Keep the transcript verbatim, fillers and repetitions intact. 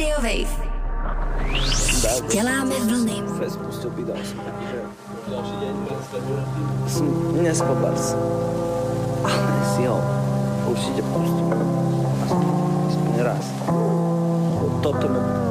Radio Wave. Děláme vlny. Fest pustil být asi, takže další den jsem nespobal se. Ale si ho určitě pustím. Aspoň raz. Toto mi